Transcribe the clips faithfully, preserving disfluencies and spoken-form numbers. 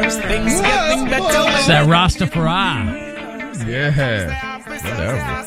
It's that Rastafari. Yeah. Whatever.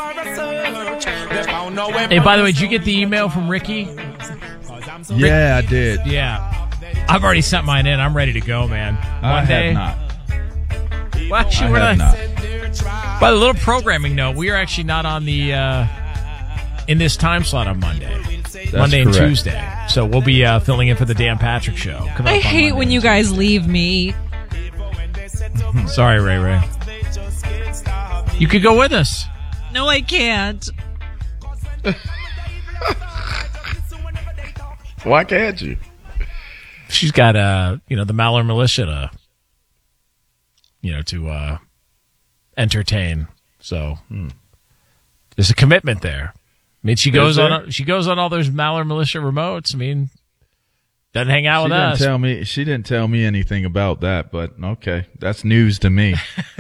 Hey, by the way, did you get the email from Ricky? Yeah, I did. Yeah. I've already sent mine in. I'm ready to go, man. I Monday. have not. Well, actually, I we're have not. not. By the little programming note, we are actually not on the uh, in this time slot on Monday. That's Monday correct. and Tuesday. So we'll be uh, filling in for the Dan Patrick Show. coming I up on hate Monday. when you guys leave me. Sorry, Ray Ray. You could go with us. No, I can't. Why can't you? She's got, uh, you know, the Maller Militia to, you know, to uh, entertain. So hmm. there's a commitment there. I mean, she goes on. She goes on all those Maller Militia remotes. I mean, doesn't hang out She with didn't us. tell me. She didn't tell me anything about that. But okay, that's news to me.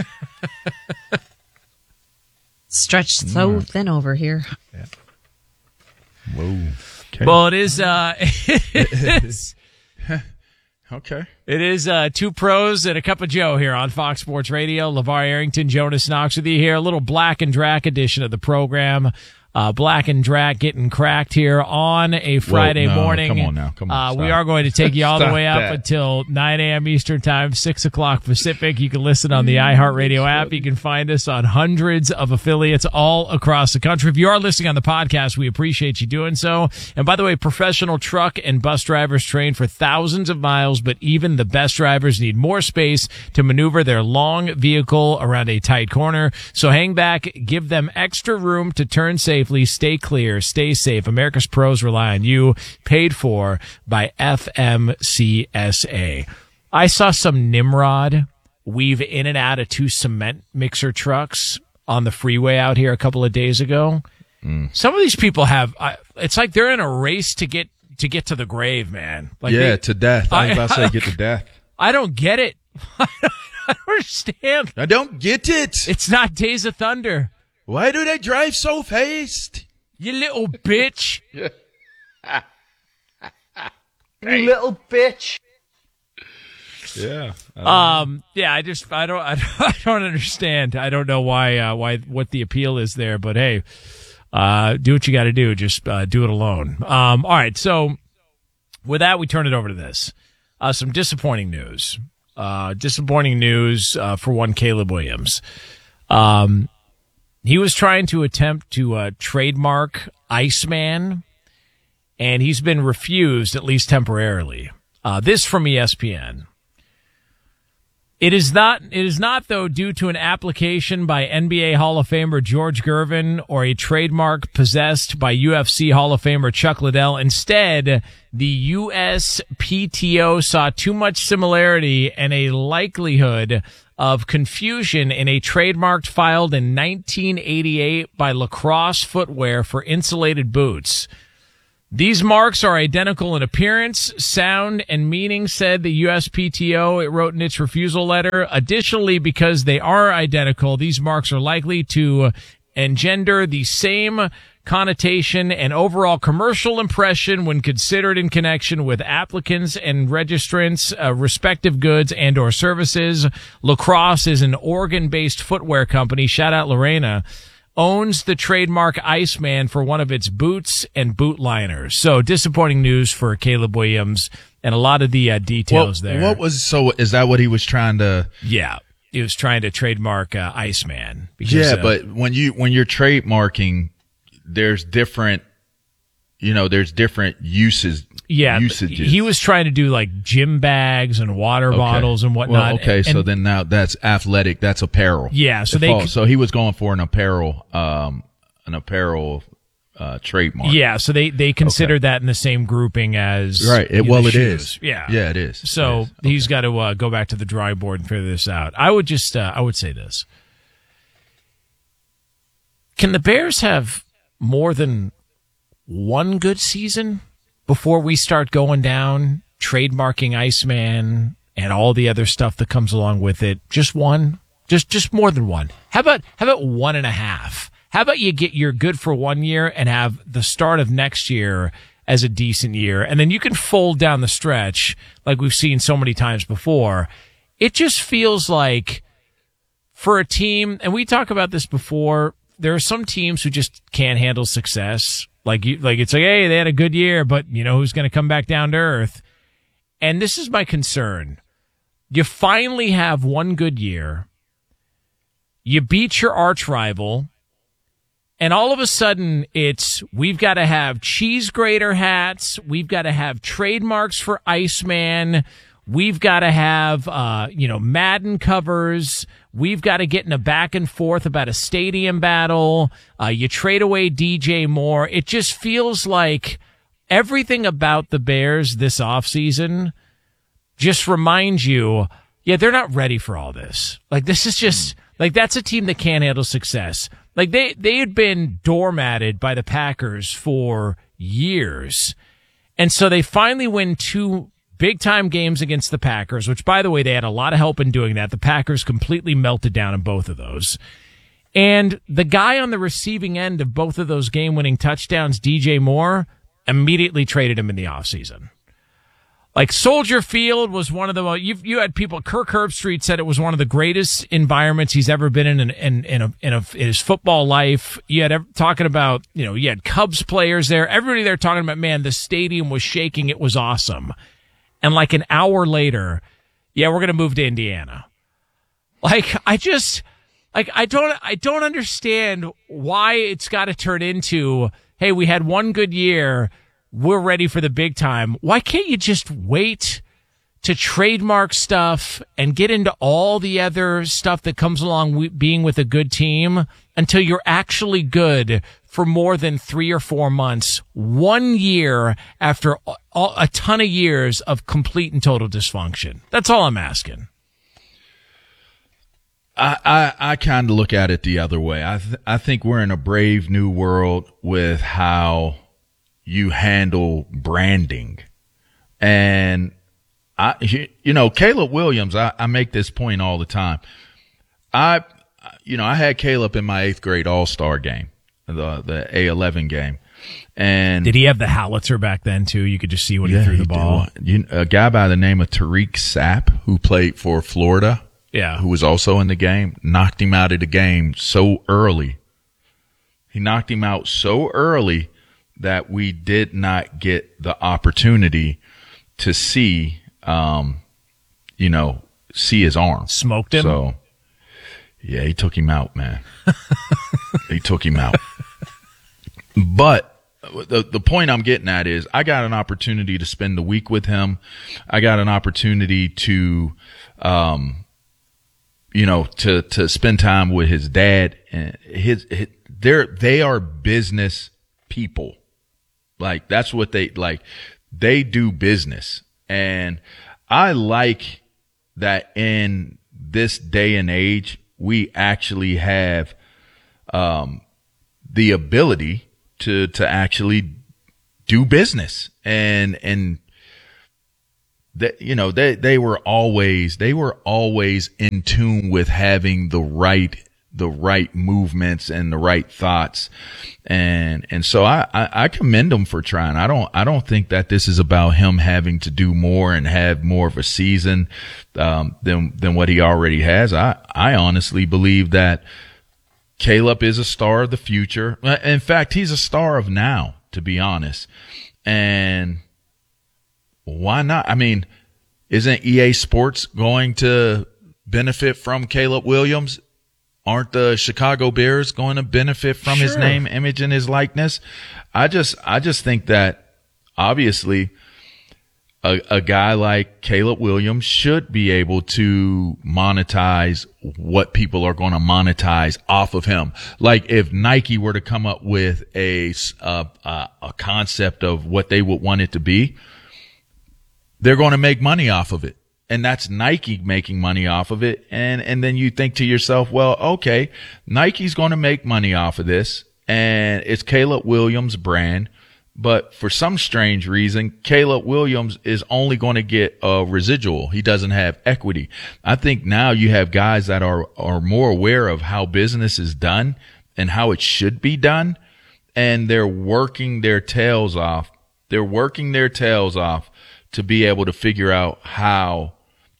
Stretched so thin over here. Yeah. Whoa. Okay. Well, it is. Uh, it is. Okay. It is uh, two pros and a cup of Joe here on Fox Sports Radio. LeVar Arrington, Jonas Knox with you here. A little Black and Drac edition of the program. Uh, Black and Drac getting cracked here on a Friday Whoa, no, morning. Come on now. Come on. Uh, we are going to take you all the way up that. until nine a.m. Eastern Time, six o'clock Pacific. You can listen on the iHeartRadio app. You can find us on hundreds of affiliates all across the country. If you are listening on the podcast, we appreciate you doing so. And by the way, professional truck and bus drivers train for thousands of miles, but even the best drivers need more space to maneuver their long vehicle around a tight corner. So hang back, give them extra room to turn safely. Stay clear, stay safe. America's pros rely on you. Paid for by F M C S A. I saw some Nimrod weave in and out of two cement mixer trucks on the freeway out here a couple of days ago. Mm. Some of these people have, uh, it's like they're in a race to get to get to the grave, man. Like yeah, they, to death. I was about to say I, get to death. I don't get it. I don't understand. I don't get it. It's not Days of Thunder. Why do they drive so fast? You little bitch. Yeah. You little bitch. Yeah. Um. Yeah. I just. I don't. I don't, I don't understand. I don't know why. Uh, why. What the appeal is there? But hey, uh, do what you got to do. Just uh, do it alone. Um. All right. So, with that, we turn it over to this. Uh, some disappointing news. Uh, disappointing news uh, for one, Caleb Williams. Um. He was trying to attempt to uh, trademark Iceman, and he's been refused, at least temporarily. Uh, this from E S P N. It is not, it is not, though, due to an application by N B A Hall of Famer George Gervin or a trademark possessed by U F C Hall of Famer Chuck Liddell. Instead, the U S P T O saw too much similarity and a likelihood of confusion in a trademark filed in nineteen eighty-eight by Lacrosse Footwear for insulated boots. These marks are identical in appearance, sound, and meaning, said the U S P T O. It wrote in its refusal letter. Additionally, because they are identical, these marks are likely to engender the same connotation and overall commercial impression when considered in connection with applicants and registrants' uh, respective goods and or services. Lacrosse is an Oregon-based footwear company. Shout out Lorena. Owns the trademark Iceman for one of its boots and boot liners. So disappointing news for Caleb Williams and a lot of the uh, details well, there. What was so? Is that what he was trying to? Yeah, he was trying to trademark uh, Iceman. Because, yeah, uh, but when you when you're trademarking, there's different, you know, there's different uses. Yeah, usages. He was trying to do like gym bags and water okay. bottles and whatnot. Well, okay, and, so then now that's athletic. That's apparel. Yeah, so If they all, so he was going for an apparel, um, an apparel uh, trademark. Yeah, so they they consider okay. that in the same grouping as right. It, well, it shoes. is. Yeah, yeah, it is. So it is. Okay. he's got to uh, go back to the drawing board and figure this out. I would just uh, I would say this: can the Bears have more than one good season before we start going down, trademarking Iceman and all the other stuff that comes along with it? Just one? Just just more than one. How about how about one and a half? How about you get your good for one year and have the start of next year as a decent year, and then you can fold down the stretch like we've seen so many times before. it just feels like for a team, and we talk about this before, there are some teams who just can't handle success. Like you, like it's like, hey, they had a good year, but you know who's going to come back down to earth? And this is my concern. You finally have one good year. You beat your arch rival. And all of a sudden, it's, we've got to have cheese grater hats. We've got to have trademarks for Iceman. We've got to have, uh, you know, Madden covers. We've got to get in a back and forth about a stadium battle. Uh, you trade away D J Moore. It just feels like everything about the Bears this offseason just reminds you, yeah, they're not ready for all this. Like, this is just, like, that's a team that can't handle success. Like, they, they had been doormatted by the Packers for years. And so they finally win two big-time games against the Packers, which, by the way, they had a lot of help in doing that. The Packers completely melted down in both of those. And the guy on the receiving end of both of those game-winning touchdowns, D J Moore, immediately traded him in the offseason. Like, Soldier Field was one of the, you you had people, Kirk Herbstreit said it was one of the greatest environments he's ever been in in, in, in, a, in, a, in his football life. You had talking about, you know, you had Cubs players there. Everybody there talking about, man, the stadium was shaking. It was awesome. And like an hour later, yeah, we're going to move to Indiana. Like, I just, like, I don't, I don't understand why it's got to turn into, hey, we had one good year. We're ready for the big time. Why can't you just wait to trademark stuff and get into all the other stuff that comes along with being with a good team until you're actually good for more than three or four months, one year after a ton of years of complete and total dysfunction? That's all I'm asking. I, I, I kind of look at it the other way. I th- I think we're in a brave new world with how you handle branding. And I, you know, Caleb Williams, I, I make this point all the time. I, you know, I had Caleb in my eighth grade all-star game, the, the A eleven game. And did he have the howitzer back then too? You could just see when yeah, he threw the he ball. You, a guy by the name of Tariq Sapp, who played for Florida, yeah, who was also in the game, knocked him out of the game so early. He knocked him out so early that we did not get the opportunity to see, um, you know, see his arm. Smoked him? So, yeah, he took him out, man. He took him out. But the the point I'm getting at is I got an opportunity to spend the week with him. I got an opportunity to, um, you know, to, to spend time with his dad. And his, his they're, they are business people. Like, that's what they, like, they do business. And I like that in this day and age, we actually have, um, the ability to, to actually do business. And, and that, you know, they, they were always, they were always in tune with having the right the right movements and the right thoughts. And, and so I, I, I commend him for trying. I don't, I don't think that this is about him having to do more and have more of a season, um, than, than what he already has. I, I honestly believe that Caleb is a star of the future. In fact, he's a star of now, to be honest. And why not? I mean, isn't E A Sports going to benefit from Caleb Williams? Aren't the Chicago Bears going to benefit from sure. his name, image, and his likeness? I just, I just think that obviously a, a guy like Caleb Williams should be able to monetize what people are going to monetize off of him. Like if Nike were to come up with a, a, a concept of what they would want it to be, they're going to make money off of it. And that's Nike making money off of it. And, and then you think to yourself, well, okay, Nike's going to make money off of this and it's Caleb Williams' brand. But for some strange reason, Caleb Williams is only going to get a residual. He doesn't have equity. I think now you have guys that are, are more aware of how business is done and how it should be done. And they're working their tails off. They're working their tails off to be able to figure out how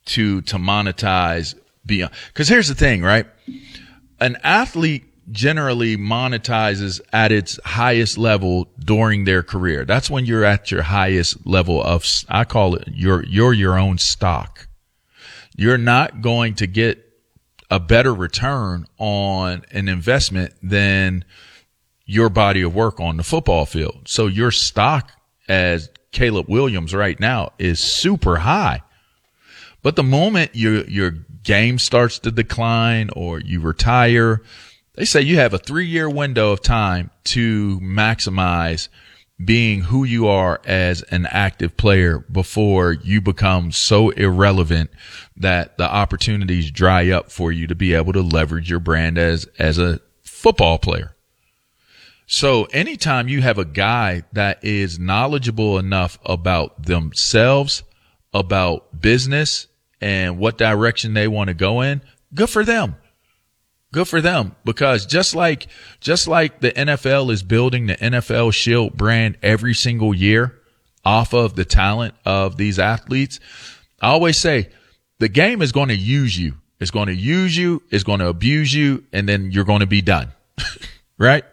to, to monetize beyond. Cause here's the thing, right? An athlete generally monetizes at its highest level during their career. That's when you're at your highest level of, I call it your, you're your own stock. You're not going to get a better return on an investment than your body of work on the football field. So your stock as Caleb Williams right now is super high. But the moment your, your game starts to decline or you retire, they say you have a three-year window of time to maximize being who you are as an active player before you become so irrelevant that the opportunities dry up for you to be able to leverage your brand as, as a football player. So anytime you have a guy that is knowledgeable enough about themselves, about business, and what direction they want to go in, good for them. Good for them, because just like, just like the N F L is building the N F L Shield brand every single year off of the talent of these athletes, I always say the game is going to use you. It's going to use you. It's going to abuse you. And then you're going to be done. Right?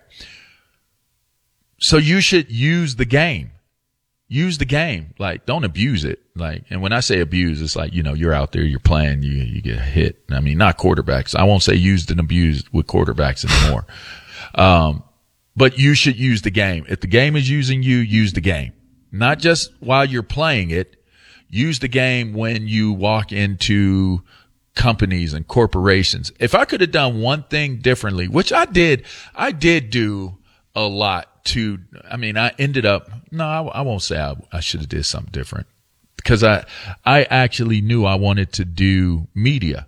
So you should use the game. Use the game. Like, don't abuse it. Like, and when I say abuse, it's like, you know, you're out there, you're playing, you, you get hit. I mean, not quarterbacks. I won't say used and abused with quarterbacks anymore. um, but you should use the game. If the game is using you, use the game. Not just while you're playing it. Use the game when you walk into companies and corporations. If I could have done one thing differently, which I did, I did do a lot to, I mean, I ended up, no, I, I won't say I, I should have did something different, because I, I actually knew I wanted to do media,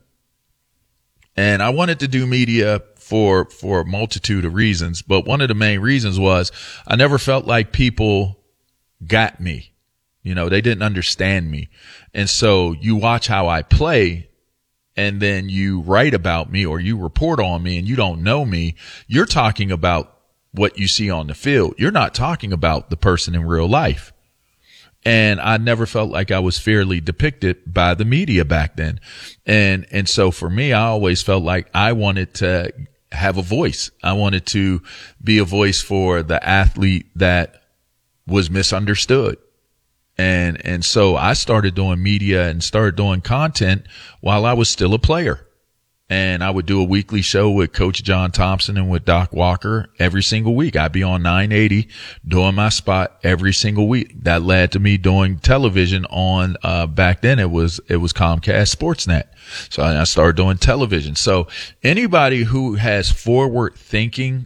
and I wanted to do media for, for a multitude of reasons. But one of the main reasons was I never felt like people got me. You know, they didn't understand me. And so you watch how I play, and then you write about me or you report on me and you don't know me. You're talking about what you see on the field. You're not talking about the person in real life. And I never felt like I was fairly depicted by the media back then. And, and so for me, I always felt like I wanted to have a voice. I wanted to be a voice for the athlete that was misunderstood. And, and so I started doing media and started doing content while I was still a player. And I would do a weekly show with Coach John Thompson and with Doc Walker every single week. I'd be on nine eighty doing my spot every single week. That led to me doing television on, uh, back then it was, it was Comcast Sportsnet. So I started doing television. So anybody who has forward thinking,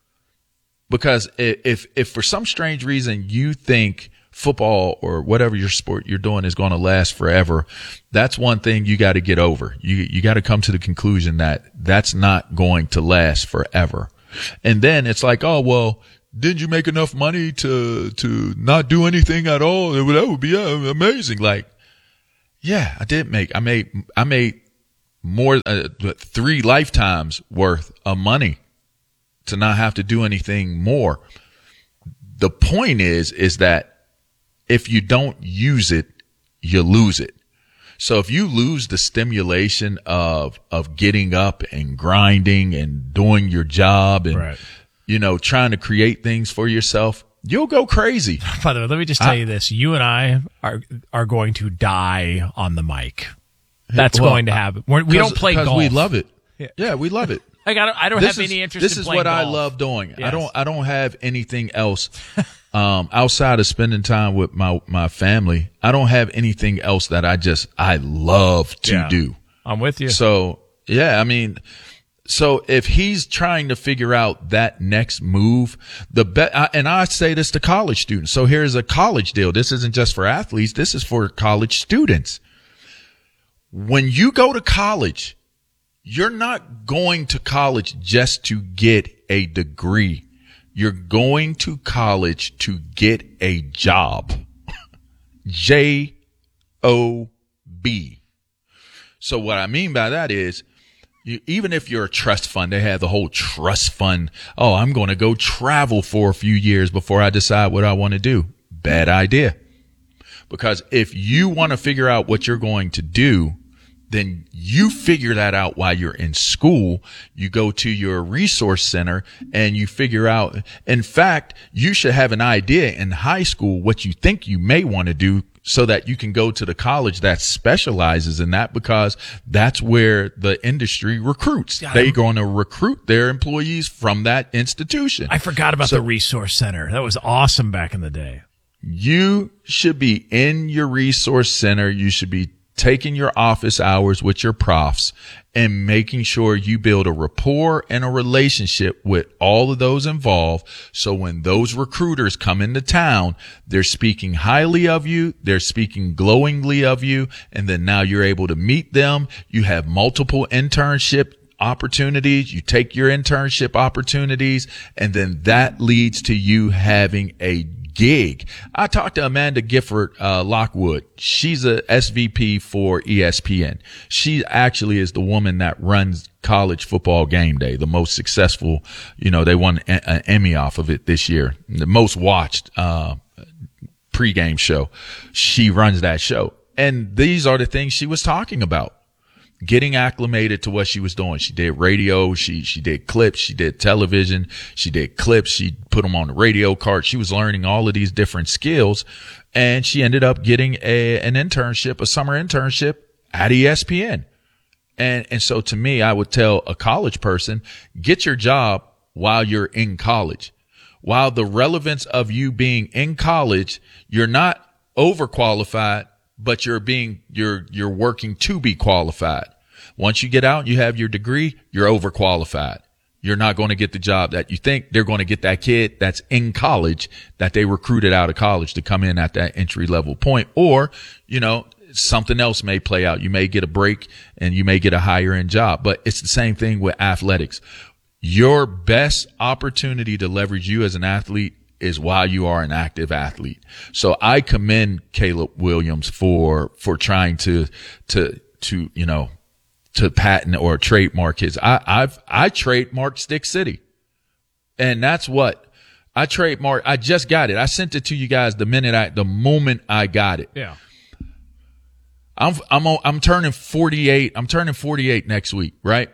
because if, if for some strange reason you think football or whatever your sport you're doing is going to last forever, that's one thing you got to get over. You, you got to come to the conclusion that that's not going to last forever. And then it's like, oh, well, didn't you make enough money to, to not do anything at all? That would be uh, amazing. Like, yeah, I did make, I made, I made more, uh, three lifetimes worth of money to not have to do anything more. The point is, is that if you don't use it, you lose it. So if you lose the stimulation of, of getting up and grinding and doing your job and, right. you know, trying to create things for yourself, you'll go crazy. By the way, let me just tell I, you this. You and I are, are going to die on the mic. That's well, going to happen. We're, we don't play golf. Because we love it. Yeah. yeah, we love it. Like I don't, I don't this have is, any interest this in is playing what golf. I love doing. Yes. I don't, I don't have anything else. Um, outside of spending time with my, my family, I don't have anything else that I just, I love to yeah, do. I'm with you. So, yeah, I mean, so if he's trying to figure out that next move, the bet, and I say this to college students. So here's a college deal. This isn't just for athletes. This is for college students. When you go to college, you're not going to college just to get a degree. You're going to college to get a job. J O B. So what I mean by that is, you, even if you're a trust fund, they have the whole trust fund. Oh, I'm going to go travel for a few years before I decide what I want to do. Bad idea. Because if you want to figure out what you're going to do, then you figure that out while you're in school. You go to your resource center and you figure out, in fact, you should have an idea in high school what you think you may want to do so that you can go to the college that specializes in that, because that's where the industry recruits. God, They're going to recruit their employees from that institution. I forgot about So- the resource center. That was awesome back in the day. You should be in your resource center. You should be taking your office hours with your profs and making sure you build a rapport and a relationship with all of those involved. So when those recruiters come into town, they're speaking highly of you. They're speaking glowingly of you. And then now you're able to meet them. You have multiple internship opportunities. You take your internship opportunities, and then that leads to you having a gig. I talked to Amanda Gifford uh, Lockwood. She's a S V P for E S P N. She actually is the woman that runs College Football Game Day, the most successful. You know, they won an Emmy off of it this year, the most watched uh pregame show. She runs that show, and these are the things she was talking about. Getting acclimated to what she was doing. She did radio. She, she did clips. She did television. She did clips. She put them on the radio card. She was learning all of these different skills, and she ended up getting a, an internship, a summer internship at E S P N. And, and so to me, I would tell a college person, get your job while you're in college. While the relevance of you being in college, you're not overqualified, but you're being, you're, you're working to be qualified. Once you get out and you have your degree, you're overqualified. You're not going to get the job that you think. They're going to get that kid that's in college that they recruited out of college to come in at that entry level point. Or, you know, something else may play out. You may get a break and you may get a higher end job, but it's the same thing with athletics. Your best opportunity to leverage you as an athlete is while you are an active athlete. So I commend Caleb Williams for, for trying to, to, to, you know, to patent or trademark his. I, I've, I trademarked Stick City. And that's what I trademarked. I just got it. I sent it to you guys the minute I, the moment I got it. Yeah. I'm, I'm, on, I'm turning forty-eight. I'm turning forty-eight next week, right?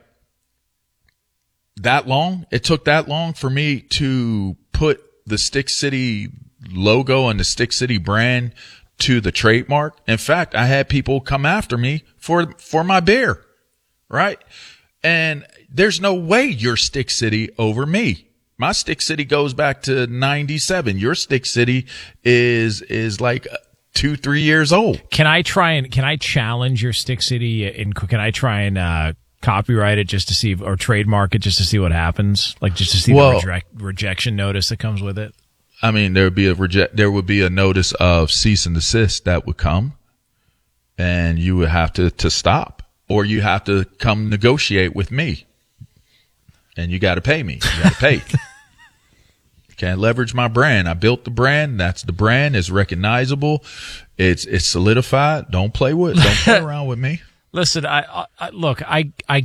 That long? It took that long for me to put the Stick City logo and the Stick City brand to the trademark. In fact, I had people come after me for, for my beer, right? And there's no way you're Stick City over me. My Stick City goes back to ninety-seven. Your Stick City is, is like two, three years old. Can I try and, can I challenge your Stick City and can I try and, uh, copyright it just to see, or trademark it just to see what happens? Like just to see Well, the reject, rejection notice that comes with it? I mean, there would be a reject, there would be a notice of cease and desist that would come, and you would have to, to stop, or you have to come negotiate with me, and you got to pay me. You got to pay. Can't leverage my brand. I built the brand. That's the brand. It's recognizable. It's, it's solidified. Don't play with, don't play around with me. Listen, I, I look, I, I